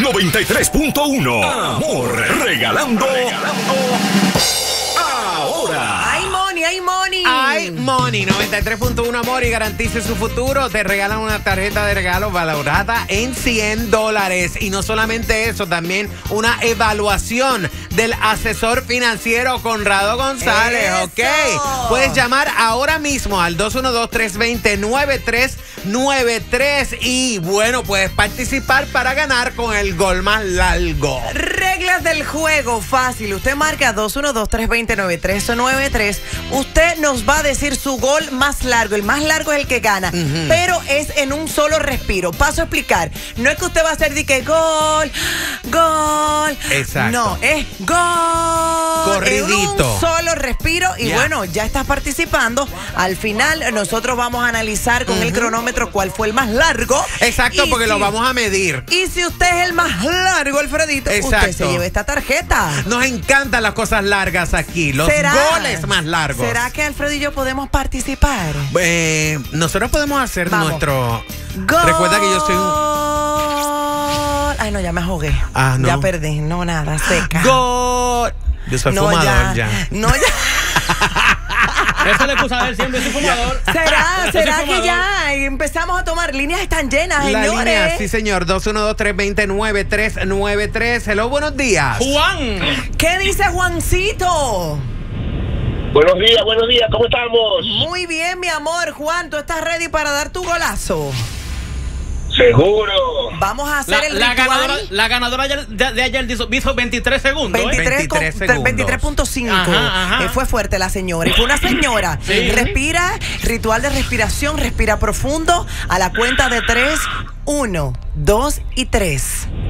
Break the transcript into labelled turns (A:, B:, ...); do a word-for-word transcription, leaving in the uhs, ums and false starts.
A: noventa y tres punto uno. Amor, regalando, regalando ahora.
B: ¡Ay, money, ay, money!
C: ¡Ay, money! noventa y tres punto uno, amor, y garantice su futuro. Te regalan una tarjeta de regalo valorada en cien dólares. Y no solamente eso, también una evaluación del asesor financiero Conrado González,
B: ¡Eso!
C: ¿ok? Puedes llamar ahora mismo al dos uno dos, tres dos cero, nueve tres nueve tres y, bueno, puedes participar para ganar con el gol más largo.
B: Reglas del juego, fácil. Usted marca dos uno dos, tres dos cero, nueve tres nueve tres. Usted nos va a decir su gol más largo. El más largo es el que gana, uh-huh. pero es en un solo respiro. Paso a explicar. No es que usted va a hacer de que gol, gol.
C: Exacto.
B: No, es gol.
C: Corridito.
B: En un solo respiro. Y
C: yeah.
B: bueno, ya estás participando. Al final, nosotros vamos a analizar con uh-huh. el cronómetro cuál fue el más largo.
C: Exacto,
B: y
C: porque
B: si,
C: lo vamos a medir.
B: Y si usted es el más largo, Alfredito,
C: exacto.
B: usted se lleva esta tarjeta.
C: Nos encantan las cosas largas aquí, los
B: ¿Será?
C: goles más largos.
B: ¿Será que Alfredo y yo podemos participar?
C: Eh, nosotros podemos hacer
B: Vamos.
C: nuestro...
B: Gol.
C: Recuerda que yo soy un...
B: Ay, no, ya me ahogué.
C: Ah, no.
B: Ya perdí. No, nada, seca.
C: ¡Gol! Yo soy
B: no,
C: fumador ya.
B: ya. No, ya.
D: Eso le puse a ver siempre, soy fumador.
B: ¿Será? ¿Será que ya empezamos a tomar? Líneas están llenas,
C: La
B: señores.
C: línea, sí, señor. dos uno dos, tres dos cero, nueve tres nueve tres. Hello, buenos días.
D: Juan.
B: ¿Qué dice Juancito?
E: Buenos días, buenos días, ¿cómo estamos?
B: Muy bien, mi amor. Juan, ¿tú estás ready para dar tu golazo?
E: Seguro.
B: Vamos a hacer
D: La,
B: el
D: la
B: ritual.
D: ganadora, la ganadora de, de ayer hizo, hizo veintitrés segundos. ¿eh?
B: veintitrés punto cinco. Eh, fue fuerte la señora. Y fue una señora.
D: Sí.
B: Respira, ritual de respiración, respira profundo. A la cuenta de tres, uno, dos y tres.